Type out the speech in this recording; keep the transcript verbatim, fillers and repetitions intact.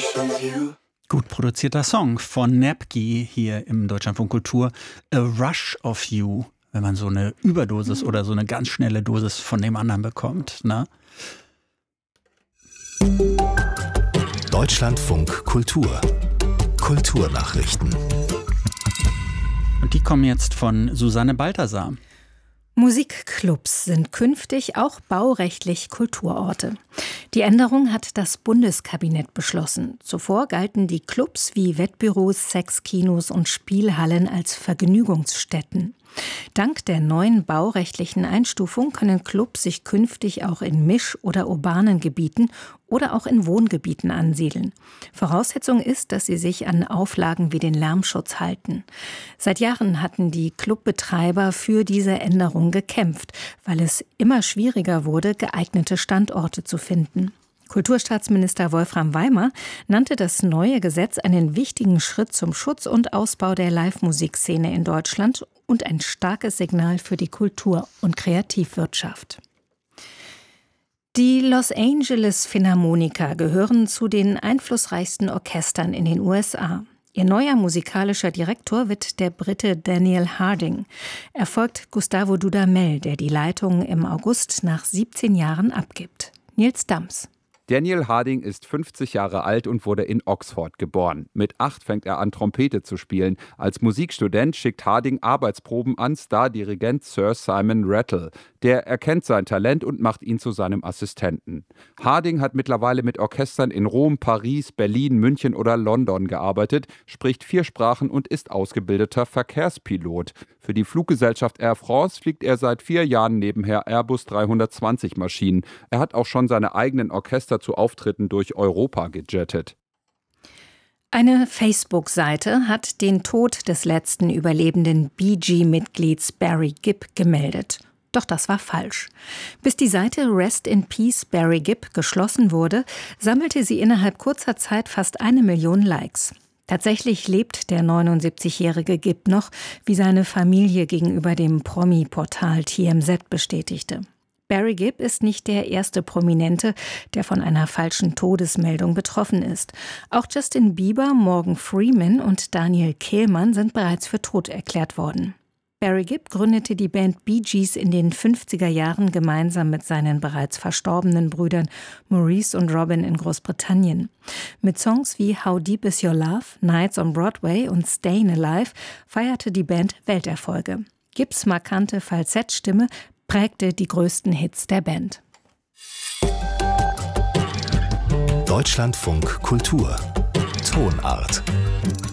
Gut produzierter Song von Napki hier im Deutschlandfunk Kultur. A Rush of You, wenn man so eine Überdosis oder so eine ganz schnelle Dosis von dem anderen bekommt. Ne? Deutschlandfunk Kultur. Kulturnachrichten. Und die kommen jetzt von Susanne Balthasar. Musikclubs sind künftig auch baurechtlich Kulturorte. Die Änderung hat das Bundeskabinett beschlossen. Zuvor galten die Clubs wie Wettbüros, Sexkinos und Spielhallen als Vergnügungsstätten. Dank der neuen baurechtlichen Einstufung können Clubs sich künftig auch in Misch- oder urbanen Gebieten oder auch in Wohngebieten ansiedeln. Voraussetzung ist, dass sie sich an Auflagen wie den Lärmschutz halten. Seit Jahren hatten die Clubbetreiber für diese Änderung gekämpft, weil es immer schwieriger wurde, geeignete Standorte zu finden. Kulturstaatsminister Wolfram Weimer nannte das neue Gesetz einen wichtigen Schritt zum Schutz und Ausbau der Live-Musikszene in Deutschland und ein starkes Signal für die Kultur- und Kreativwirtschaft. Die Los Angeles Philharmoniker gehören zu den einflussreichsten Orchestern in den U S A. Ihr neuer musikalischer Direktor wird der Brite Daniel Harding. Er folgt Gustavo Dudamel, der die Leitung im August nach siebzehn Jahren abgibt. Nils Dams. Daniel Harding ist fünfzig Jahre alt und wurde in Oxford geboren. Mit acht fängt er an, Trompete zu spielen. Als Musikstudent schickt Harding Arbeitsproben an Stardirigent Sir Simon Rattle. Der erkennt sein Talent und macht ihn zu seinem Assistenten. Harding hat mittlerweile mit Orchestern in Rom, Paris, Berlin, München oder London gearbeitet, spricht vier Sprachen und ist ausgebildeter Verkehrspilot. Für die Fluggesellschaft Air France fliegt er seit vier Jahren nebenher Airbus dreihundertzwanzig Maschinen. Er hat auch schon seine eigenen Orchester zu Auftritten durch Europa gejettet. Eine Facebook-Seite hat den Tod des letzten überlebenden Bee Gees-Mitglieds Barry Gibb gemeldet. Doch das war falsch. Bis die Seite Rest in Peace Barry Gibb geschlossen wurde, sammelte sie innerhalb kurzer Zeit fast eine Million Likes. Tatsächlich lebt der neunundsiebzigjährige Gibb noch, wie seine Familie gegenüber dem Promi-Portal T M Z bestätigte. Barry Gibb ist nicht der erste Prominente, der von einer falschen Todesmeldung betroffen ist. Auch Justin Bieber, Morgan Freeman und Daniel Kehlmann sind bereits für tot erklärt worden. Barry Gibb gründete die Band Bee Gees in den fünfziger Jahren gemeinsam mit seinen bereits verstorbenen Brüdern Maurice und Robin in Großbritannien. Mit Songs wie How Deep Is Your Love, Nights on Broadway und Stayin' Alive feierte die Band Welterfolge. Gibbs markante Falsettstimme prägte die größten Hits der Band. Deutschlandfunk Kultur. Tonart.